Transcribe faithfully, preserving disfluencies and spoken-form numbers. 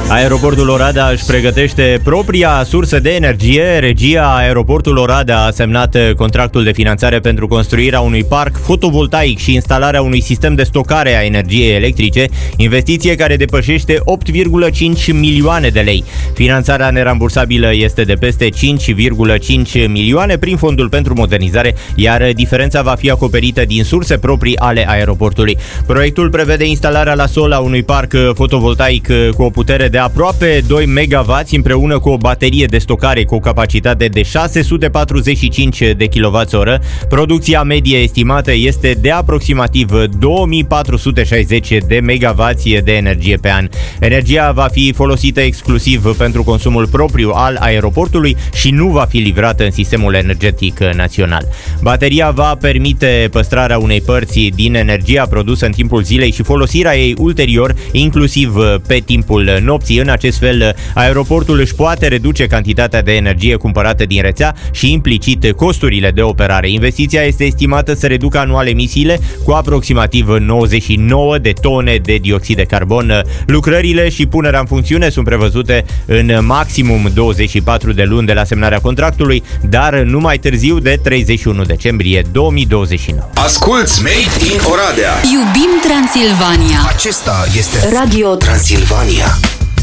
Aeroportul Oradea își pregătește propria sursă de energie. Regia Aeroportul Oradea a semnat contractul de finanțare pentru construirea unui parc fotovoltaic și instalarea unui sistem de stocare a energiei electrice, investiție care depășește opt virgulă cinci milioane de lei. Finanțarea nerambursabilă este de peste cinci virgulă cinci milioane prin Fondul pentru Modernizare, iar diferența va fi acoperită din surse proprii ale aeroportului. Proiectul prevede instalarea la sol a unui parc fotovoltaic cu o putere de aproape doi megawatts împreună cu o baterie de stocare cu o capacitate de șase sute patruzeci și cinci de kilowatt-oră. Producția medie estimată este de aproximativ două mii patru sute șaizeci de megawatts de energie pe an. Energia va fi folosită exclusiv pentru consumul propriu al aeroportului și nu va fi livrată în sistemul energetic național. Bateria va permite păstrarea unei părți din energia produsă în timpul zilei și folosirea ei ulterior, inclusiv pe timpul nopții. În acest fel, aeroportul își poate reduce cantitatea de energie cumpărată din rețea și implicit costurile de operare. Investiția este estimată să reducă anual emisiile cu aproximativ nouăzeci și nouă de tone de dioxid de carbon. Lucrările și punerea în funcțiune sunt prevăzute în maximum douăzeci și patru de luni de la semnarea contractului, dar nu mai târziu de treizeci și unu decembrie două mii douăzeci și nouă. Asculți Made in Oradea. Iubim Transilvania. Acesta este Radio Transilvania.